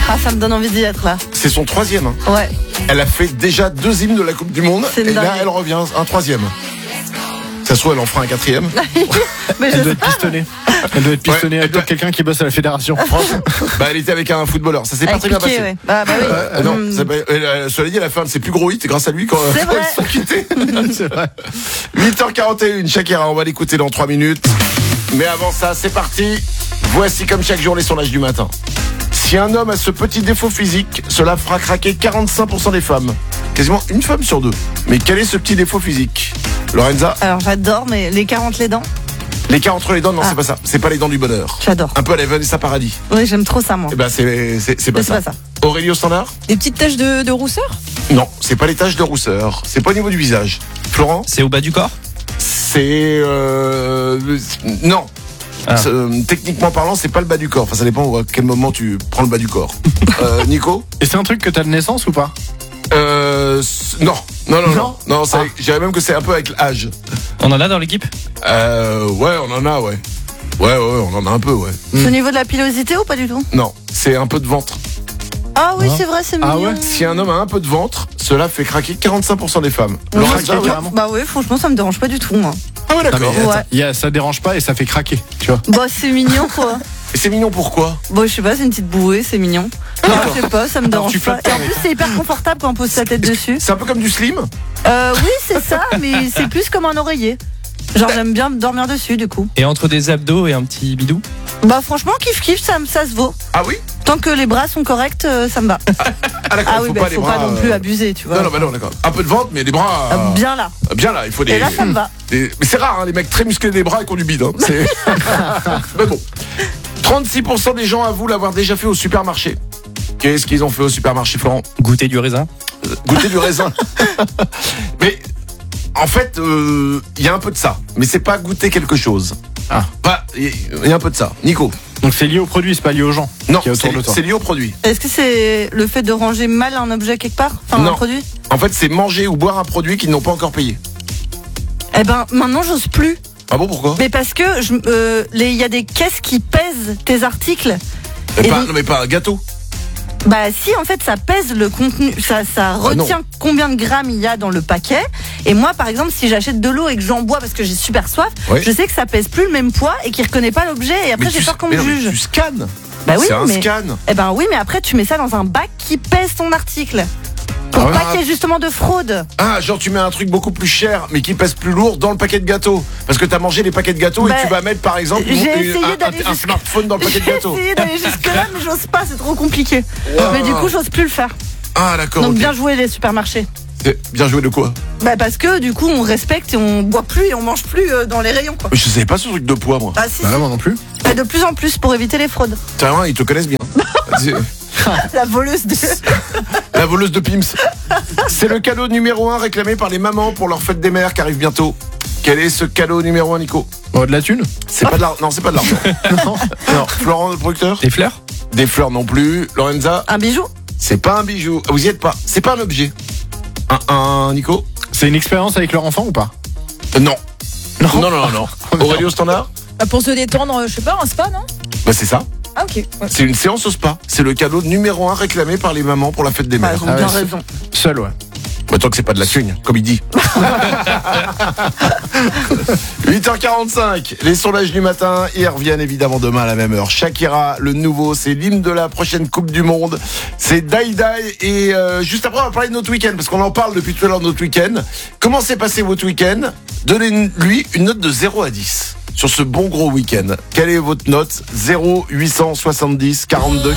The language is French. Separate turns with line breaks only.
Ah, ça me donne envie d'y être là.
C'est son 3e.
Ouais.
Elle a fait déjà 2 hymnes de la Coupe du Monde.
C'est
Et là,
dingue.
elle revient un 3e. Ça se trouve, elle en fera un 4e.
Mais
Elle doit être pistonnée. Elle doit être pistonnée
Ouais,
avec
elle doit-
quelqu'un qui bosse à la fédération.
Bah, elle était avec un footballeur. Ça s'est pas
avec
très bien
Piqué,
passé.
ouais. Bah oui.
Non, cela dit, elle a fait un de ses plus gros hits grâce à lui quand
C'est
quand
vrai.
ils se sont quittés.
C'est vrai.
8h41, Shakira, on va l'écouter dans 3 minutes. Mais avant ça, c'est parti. Voici comme chaque jour les sondages du matin. Si un homme a ce petit défaut physique, cela fera craquer 45% des femmes. Quasiment une femme sur 2. Mais quel est ce petit défaut physique, Lorenza?
Alors j'adore, mais les 40 les dents,
Les 40 entre les dents, non,
Ah.
c'est pas ça. C'est pas les dents du bonheur.
j'adore.
Un peu à la Vanessa Paradis.
Oui, j'aime trop ça, moi.
Eh ben, c'est pas
Mais
ça.
c'est pas ça.
Aurélie au standard?
Des petites taches de rousseur?
Non, c'est pas les taches de rousseur. C'est pas au niveau du visage. Florent?
C'est au bas du corps?
C'est non.
Ah.
Techniquement parlant, c'est pas le bas du corps. Enfin, ça dépend à quel moment tu prends le bas du corps. Nico?
Et c'est un truc que t'as de naissance ou pas?
Non.
Non.
Non,
Ah.
je dirais même que c'est un peu avec l'âge.
On en a dans l'équipe?
Ouais, on en a, ouais. Ouais, on en a un peu, ouais.
C'est au niveau de la pilosité ou pas du tout?
Non, c'est un peu de ventre.
Ah oui,
Ah.
c'est vrai, c'est
Ah
mignon.
ouais.
Si un homme a un peu de ventre, cela fait craquer 45% des femmes.
Ouais,
Lorenza,
craquer,
ouais.
carrément.
Bah oui, franchement, ça me dérange pas du tout, moi.
Ah ouais, d'accord.
Non, mais
Ouais.
attends, ça dérange pas et ça fait craquer, tu vois.
Bah c'est mignon, quoi.
Et c'est mignon pourquoi?
Bon, je sais pas, c'est une petite bouée, c'est mignon. Non, je sais pas, ça me dérange
tu
pas.
flottes
Et en
pas,
plus, c'est hyper confortable quand on pose sa tête dessus.
C'est un peu comme du slim?
Oui, c'est ça, mais c'est plus comme un oreiller. Genre, j'aime bien dormir dessus, du coup.
Et entre des abdos et un petit bidou?
Bah franchement, kiff, ça se vaut.
Ah oui?
Tant que les bras sont corrects, ça me va.
Ah d'accord,
Ah oui,
faut
bah
pas les
faut
bras.
pas non plus abuser, tu vois.
Non, bah non, d'accord. Un peu de ventre, mais les bras.
Bien là.
Bien là, il faut des.
Et là, ça me va.
Mais c'est rare, hein, les mecs très musclés des bras et qui ont du bide. Hein. Mais bon. 36% des gens avouent l'avoir déjà fait au supermarché. Qu'est-ce qu'ils ont fait au supermarché, Florent?
Goûter du raisin?
Goûter du raisin. Mais en fait, il y a un peu de ça. Mais c'est pas goûter quelque chose.
Ah.
Bah, il y a un peu de ça. Nico?
Donc c'est lié au produit, c'est pas lié aux gens
Non,
qui est autour de toi.
c'est lié au produit.
Est-ce que c'est le fait de ranger mal un objet quelque part? Enfin,
Non.
un produit?
En fait, c'est manger ou boire un produit qu'ils n'ont pas encore payé.
Eh ben, maintenant, j'ose plus.
Ah bon, pourquoi?
Mais parce que il y a des caisses qui pèsent tes articles. Et donc-
Non, mais pas un gâteau.
Bah si, en fait, ça pèse le contenu, ça retient combien de grammes il y a dans le paquet. Et moi, par exemple, si j'achète de l'eau et que j'en bois parce que j'ai super soif,
Oui.
je sais que ça pèse plus le même poids et qu'il reconnaît pas l'objet. Et après, j'ai peur qu'on me
mais non, mais
juge.
tu scannes.
Bah oui,
c'est un
mais
scan.
eh ben oui, mais après, tu mets ça dans un bac qui pèse ton article. Pour
Ah ouais.
pas qu'il y ait justement de fraude.
Ah, genre tu mets un truc beaucoup plus cher, mais qui pèse plus lourd dans le paquet de gâteaux. Parce que t'as mangé les paquets de gâteaux
Bah,
et tu vas mettre par exemple
j'ai essayé d'aller
un
jusque-
smartphone dans le paquet de
J'ai
gâteaux.
essayé d'aller jusque-là, mais j'ose pas, c'est trop compliqué.
Wow.
Mais du coup, j'ose plus le faire.
Ah d'accord.
Donc
ok.
bien joué les supermarchés.
Bien joué de quoi?
Bah parce que du coup, on respecte et on boit plus et on mange plus dans les rayons, quoi.
Je savais pas ce truc de poids moi.
Ah si,
Bah moi non plus.
si. De plus en plus pour éviter les fraudes.
Tiens, ils te connaissent bien. C'est
La voleuse de...
la voleuse de Pims. C'est le cadeau numéro 1 réclamé par les mamans pour leur fête des mères qui arrive bientôt. Quel est ce cadeau numéro 1, Nico?
Oh, de la thune?
C'est pas de l'argent. Non, c'est pas de l'argent. Non. Florent, le producteur?
Des fleurs?
Des fleurs non plus. Lorenza?
Un bijou?
C'est pas un bijou. Vous y êtes pas. C'est pas un objet. Un Nico?
C'est une expérience avec leur enfant ou pas?
Non. Non. Aurélie au standard?
Bah, pour se détendre, je sais pas, un spa, non?
Bah c'est ça.
Ah ok. Ouais.
C'est une séance au spa. C'est le cadeau numéro 1 réclamé par les mamans pour la fête des
Bah,
mères.
ils ont
Ah
bien
ouais, c'est-
raison.
Seul, ouais.
Bah, tant que c'est pas de la thune, comme il dit. 8h45, les sondages du matin, ils reviennent évidemment demain à la même heure. Shakira, le nouveau, c'est l'hymne de la prochaine Coupe du Monde. C'est Die Die. Et juste après, on va parler de notre week-end, parce qu'on en parle depuis tout à l'heure de notre week-end. Comment s'est passé votre week-end? Donnez-lui une note de 0 à 10 sur ce bon gros week-end. Quelle est votre note? 0 870 42